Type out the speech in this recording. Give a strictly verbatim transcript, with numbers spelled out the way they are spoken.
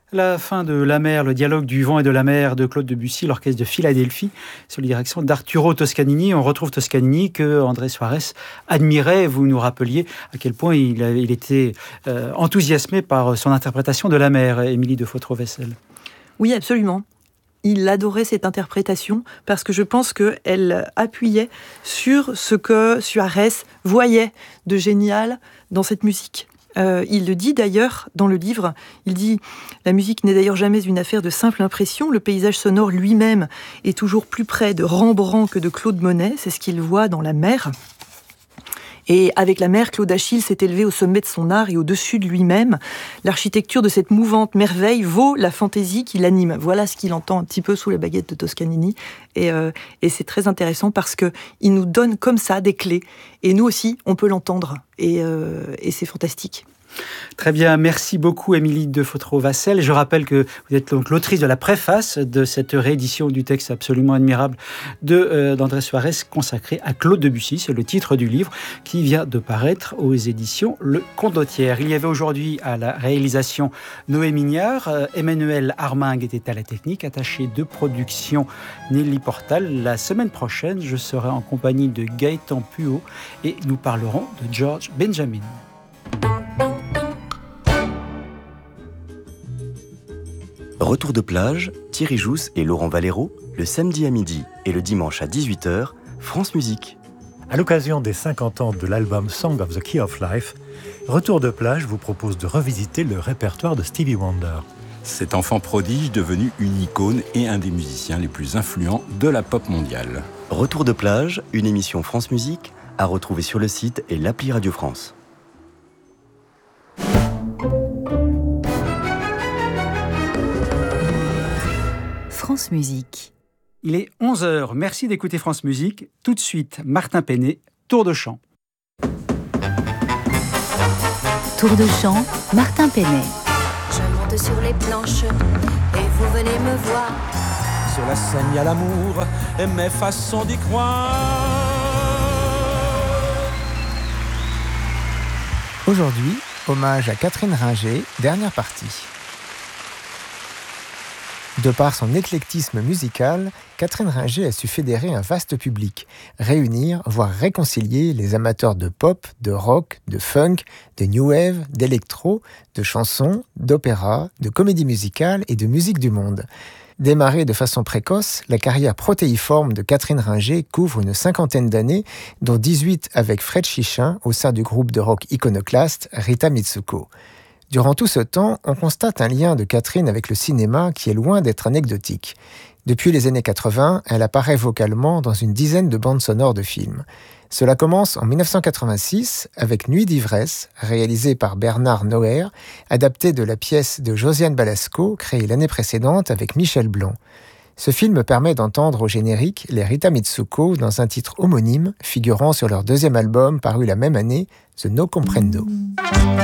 La fin de La mer, le dialogue du vent et de la mer de Claude Debussy, l'orchestre de Philadelphie, sous la direction d'Arturo Toscanini. On retrouve Toscanini que André Suarez admirait. Vous nous rappeliez à quel point il, a, il était euh, enthousiasmé par son interprétation de La mer, Émilie de Fautroversel. Oui, absolument. Il adorait cette interprétation parce que je pense qu'elle appuyait sur ce que Suarez voyait de génial dans cette musique. Euh, il le dit d'ailleurs dans le livre, il dit « La musique n'est d'ailleurs jamais une affaire de simple impression, le paysage sonore lui-même est toujours plus près de Rembrandt que de Claude Monet, c'est ce qu'il voit dans La mer ». Et avec La mer, Claude Achille s'est élevé au sommet de son art et au-dessus de lui-même. L'architecture de cette mouvante merveille vaut la fantaisie qui l'anime. Voilà ce qu'il entend un petit peu sous la baguette de Toscanini. Et, euh, et c'est très intéressant parce que il nous donne comme ça des clés. Et nous aussi, on peut l'entendre. Et, euh, et c'est fantastique. Très bien, merci beaucoup Émilie de Fautroversel. Je rappelle que vous êtes donc l'autrice de la préface de cette réédition du texte absolument admirable de, euh, d'André Suarez consacré à Claude Debussy. C'est le titre du livre qui vient de paraître aux éditions Le Condottiere. Il y avait aujourd'hui à la réalisation Noé Mignard, euh, Emmanuel Armingue était à la technique, attaché de production Nelly Portal. La semaine prochaine, je serai en compagnie de Gaëtan Puot et nous parlerons de George Benjamin. Retour de plage, Thierry Jousse et Laurent Valero, le samedi à midi et le dimanche à dix-huit heures, France Musique. À l'occasion des cinquante ans de l'album Song of the Key of Life, Retour de plage vous propose de revisiter le répertoire de Stevie Wonder. Cet enfant prodige devenu une icône et un des musiciens les plus influents de la pop mondiale. Retour de plage, une émission France Musique, à retrouver sur le site et l'appli Radio France. France Musique. Il est onze heures. Merci d'écouter France Musique. Tout de suite, Martin Penet, Tour de chant. Tour de chant, Martin Penet. Je monte sur les planches et vous venez me voir. Sur la scène, il y a l'amour et mes façons d'y croire. Aujourd'hui, hommage à Catherine Ringer, dernière partie. De par son éclectisme musical, Catherine Ringer a su fédérer un vaste public, réunir, voire réconcilier les amateurs de pop, de rock, de funk, de new wave, d'électro, de chansons, d'opéra, de comédie musicale et de musique du monde. Démarrée de façon précoce, la carrière protéiforme de Catherine Ringer couvre une cinquantaine d'années, dont dix-huit avec Fred Chichin au sein du groupe de rock iconoclaste Rita Mitsuko. Durant tout ce temps, on constate un lien de Catherine avec le cinéma qui est loin d'être anecdotique. Depuis les années quatre-vingts, elle apparaît vocalement dans une dizaine de bandes sonores de films. Cela commence en dix-neuf cent quatre-vingt-six avec Nuit d'ivresse, réalisée par Bernard Noer, adaptée de la pièce de Josiane Balasco, créée l'année précédente avec Michel Blanc. Ce film permet d'entendre au générique les Rita Mitsuko dans un titre homonyme, figurant sur leur deuxième album paru la même année, The No Comprendo.